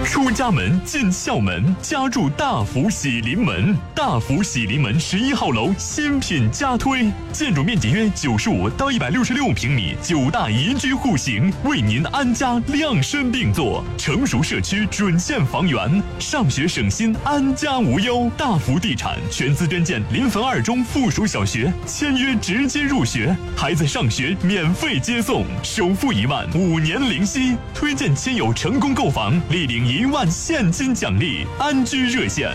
出家门进校门，家住大福喜临门。大福喜临门11号楼新品加推，建筑面积约95到166平米，9大宜居户型，为您安家量身定做。成熟社区准线房源，上学省心，安家无忧。大福地产全资捐建临汾2中附属小学，签约直接入学，孩子上学免费接送，首付1万，5年零息。推荐亲友成功购房，立领1万现金奖励。安居热线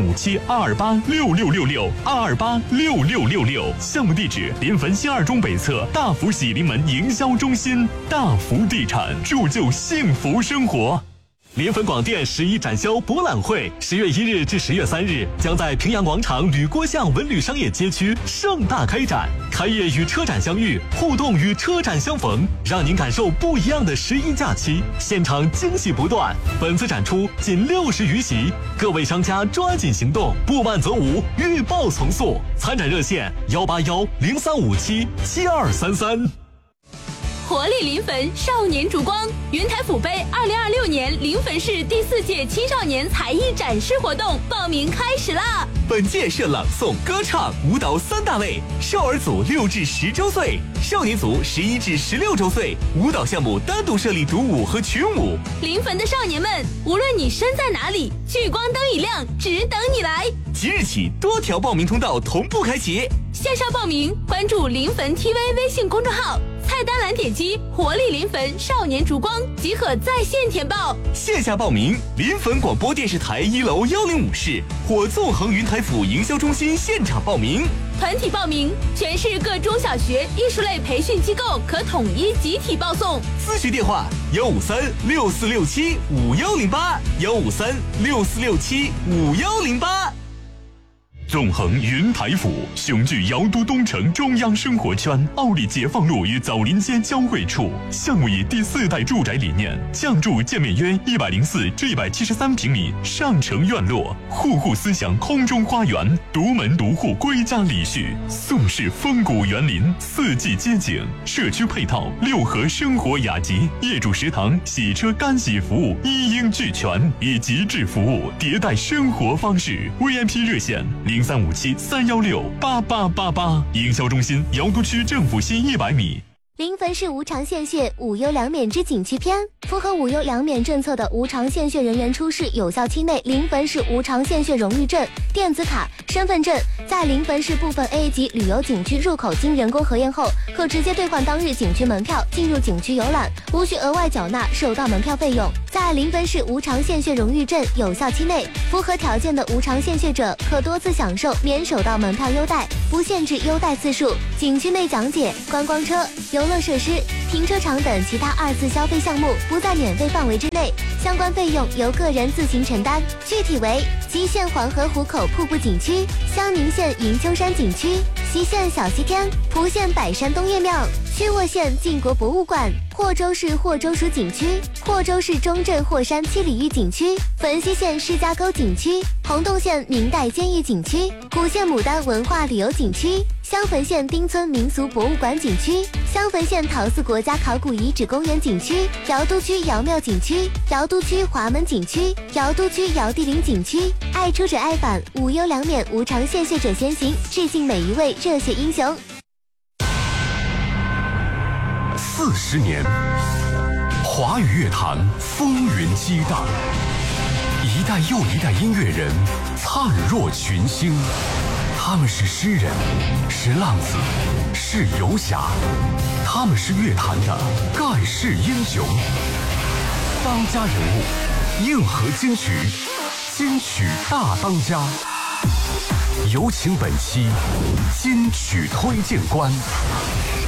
0357-228-6666，228-6666。项目地址：临汾新2中北侧大福喜临门营销中心。大福地产，铸就幸福生活。临汾广电11展销博览会10月1日至10月3日将在平阳广场吕郭巷文旅商业街区盛大开展，开业与车展相遇，互动与车展相逢，让您感受不一样的11假期，现场惊喜不断。本次展出仅60余席，各位商家抓紧行动，不满则无，预报从速。参展热线181-0357-7233。 活力临汾少年烛光云台府杯2026年临汾市第4届青少年才艺展示活动报名开始啦！ 本届设朗诵、歌唱、舞蹈3大类，少儿组6至10周岁，少年组11至16周岁，舞蹈项目单独设立独舞和群舞。 临汾的少年们，无论你身在哪里，聚光灯一亮，只等你来。 即日起，多条报名通道同步开启。 线上报名，关注临汾 TV 微信公众号，菜单栏点击活力临汾少年烛光即可在线填报。 线下报名，临汾广播电视台1楼105室或纵横云台府营销中心现场报名。 团体报名，全市各中小学艺术类培训机构可统一集体报送。 咨询电话153-6467-5108，153-6467-5108。 纵横云台府，雄踞瑶都东城中央生活圈，奥利解放路与枣林街交汇处。项目以第4代住宅理念，降筑建面约104至173平米上城院落，户户思想空中花园，独门独户归家礼序，宋式风骨园林，4季街景，社区配套6合生活雅集，业主食堂、洗车干洗服务一应俱全，以极致服务迭代生活方式。VIP 热线0357-316-8888，营销中心瑶都区政府西100米。 临汾市无偿献血无忧两免之景区篇，符合无忧两免政策的无偿献血人员出示有效期内临汾市无偿献血荣誉证、电子卡、身份证，在临汾市部分 A 级旅游景区入口经人工核验后，可直接兑换当日景区门票进入景区游览，无需额外缴纳首道门票费用。在临汾市无偿献血荣誉证有效期内，符合条件的无偿献血者可多次享受免首道门票优待，不限制优待次数。景区内讲解、观光车、游乐设施、停车场等其他2次消费项目不在免费范围之内，相关费用由个人自行承担。具体为：吉县黄河湖口瀑布景区、襄宁县云丘山景区、隰县小西天、蒲县百山东岳庙、曲沃县晋国博物馆、霍州市霍州属景区、霍州市中镇霍山七里峪景区、汾西县施家沟景区、洪洞县明代监狱景区、古县牡丹文化旅游景区、襄汾县丁村民俗博物馆景区、襄汾县陶寺国家考古遗址公园景区、瑶都区瑶庙景区、瑶都区华门景区、瑶都区瑶地陵景区。爱出者爱返，无忧两免，无偿献血者先行，致敬每一位热血英雄。 40年，华语乐坛风云激荡，一代又一代音乐人灿若群星。他们是诗人，是浪子，是游侠，他们是乐坛的盖世英雄。当家人物，硬核金曲，金曲大当家。有请本期金曲推荐官。